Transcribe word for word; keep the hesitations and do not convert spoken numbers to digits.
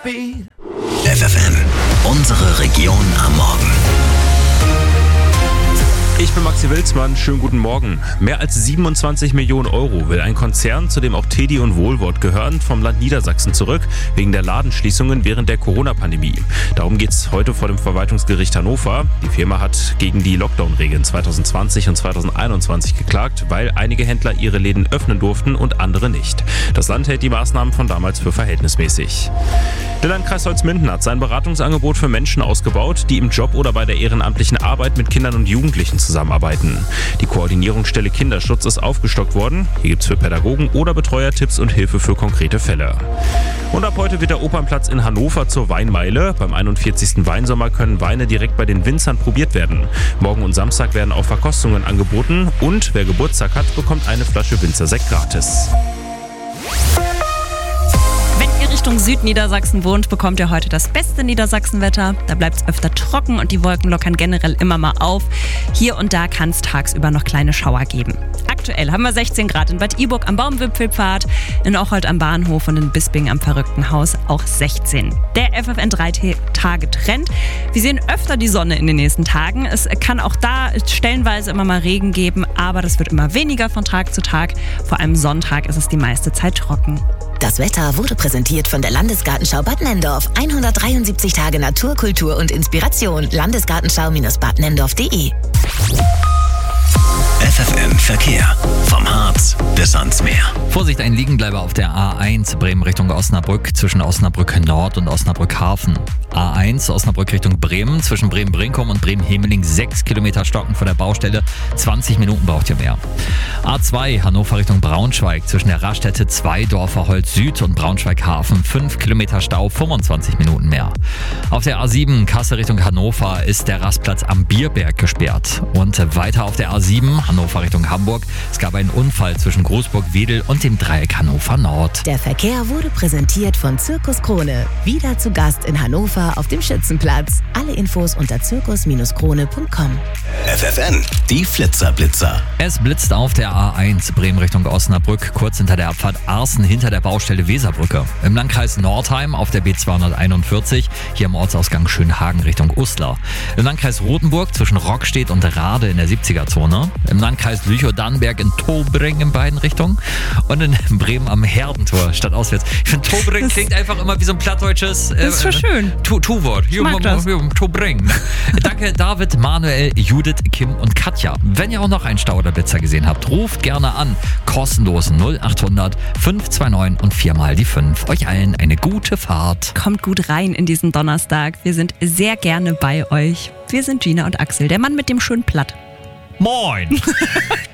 F F M, unsere Region am Morgen. Ich bin Maxi Wilsmann, schönen guten Morgen. Mehr als siebenundzwanzig Millionen Euro will ein Konzern, zu dem auch Teddy und Wohlwort gehören, vom Land Niedersachsen zurück, wegen der Ladenschließungen während der Corona-Pandemie. Darum geht es heute vor dem Verwaltungsgericht Hannover. Die Firma hat gegen die Lockdown-Regeln zwanzig zwanzig und zwanzig einundzwanzig geklagt, weil einige Händler ihre Läden öffnen durften und andere nicht. Das Land hält die Maßnahmen von damals für verhältnismäßig. Der Landkreis Holzminden hat sein Beratungsangebot für Menschen ausgebaut, die im Job oder bei der ehrenamtlichen Arbeit mit Kindern und Jugendlichen zusammenarbeiten. Die Koordinierungsstelle Kinderschutz ist aufgestockt worden. Hier gibt es für Pädagogen oder Betreuer Tipps und Hilfe für konkrete Fälle. Und ab heute wird der Opernplatz in Hannover zur Weinmeile. Beim einundvierzigsten Weinsommer können Weine direkt bei den Winzern probiert werden. Morgen und Samstag werden auch Verkostungen angeboten und wer Geburtstag hat, bekommt eine Flasche Winzersekt gratis. Wenn ihr Richtung Südniedersachsen wohnt, bekommt ihr heute das beste Niedersachsenwetter. Da bleibt es öfter trocken und die Wolken lockern generell immer mal auf. Hier und da kann es tagsüber noch kleine Schauer geben. Aktuell haben wir sechzehn Grad in Bad Iburg am Baumwipfelpfad, in Ocholt am Bahnhof und in Bisping am Verrücktenhaus auch sechzehn. Der F F N drei Tage Trend. Wir sehen öfter die Sonne in den nächsten Tagen. Es kann auch da stellenweise immer mal Regen geben, aber das wird immer weniger von Tag zu Tag. Vor allem Sonntag ist es die meiste Zeit trocken. Das Wetter wurde präsentiert von der Landesgartenschau Bad Nenndorf. hundertdreiundsiebzig Tage Natur, Kultur und Inspiration. Landesgartenschau Bad Nenndorf punkt de. F F M Verkehr. Vom Harz bis ans Meer. Vorsicht, ein Liegenbleiber auf der A eins Bremen Richtung Osnabrück zwischen Osnabrück Nord und Osnabrück Hafen. A eins Osnabrück Richtung Bremen zwischen Bremen-Brinkum und Bremen-Hemeling sechs Kilometer stocken vor der Baustelle. zwanzig Minuten braucht ihr mehr. A zwei Hannover Richtung Braunschweig zwischen der Raststätte Zweidorfer Holz Süd und Braunschweig Hafen fünf Kilometer Stau, fünfundzwanzig Minuten mehr. Auf der A sieben Kassel Richtung Hannover ist der Rastplatz am Bierberg gesperrt. Und weiter auf der A sieben Hannover Richtung Hamburg. Es gab einen Unfall zwischen Großburg-Wedel und dem Dreieck Hannover Nord. Der Verkehr wurde präsentiert von Zirkus Krone. Wieder zu Gast in Hannover auf dem Schützenplatz. Alle Infos unter zirkus krone punkt com. F F N, die Flitzerblitzer. Es blitzt auf der A eins Bremen Richtung Osnabrück, kurz hinter der Abfahrt Arsen hinter der Baustelle Weserbrücke. Im Landkreis Nordheim auf der B zweihunderteinundvierzig, hier im Ortsausgang Schönhagen Richtung Uslar. Im Landkreis Rothenburg zwischen Rockstedt und Rade in der siebziger-Zone. Im Landkreis Lüchow-Dannenberg in Tobring in beiden Richtungen. Und in Bremen am Herdentor statt auswärts. Ich finde, Tobring klingt einfach immer wie so ein plattdeutsches äh, Das ist schon schön. Tu-Wort. Ich mag das. Tobring. Danke David, Manuel, Judith, Kim und Katja. Wenn ihr auch noch einen Stau oder Blitzer gesehen habt, ruft gerne an. Kostenlos null achthundert fünf zwei neun und viermal die fünf. Euch allen eine gute Fahrt. Kommt gut rein in diesen Donnerstag. Wir sind sehr gerne bei euch. Wir sind Gina und Axel, der Mann mit dem schönen Platt. Moin!